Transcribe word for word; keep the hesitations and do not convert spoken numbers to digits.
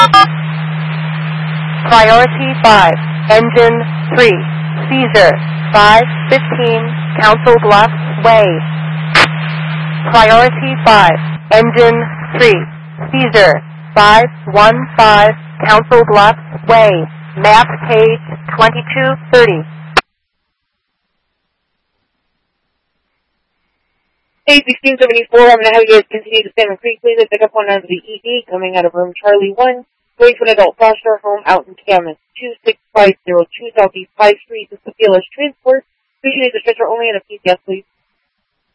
Priority five, Engine three, Caesar five fifteen, Council Bluffs Way. Priority five, Engine three, Caesar five one five, Council Bluffs Way. Map page twenty-two thirty. Hey, sixteen seventy-four, I'm going to have you guys continue to Salmon Creek, please. I pick up one out of the E D coming out of room Charlie one, going to an adult foster home out in Camas, two six five zero two Southeast High Street. This is the P L S Transport. Appreciate the stretcher only and a P C S, please.